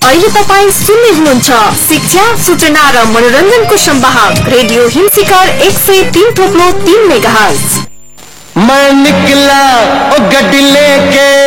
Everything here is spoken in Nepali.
अहिले तपाईं सुन्दै हुनुहुन्छ शिक्षा, सूचना र मनोरञ्जनको संवाहक रेडियो हिमशिखर 103.3 मेगाहर्ज। मैं निकला ओ गड्डी लेके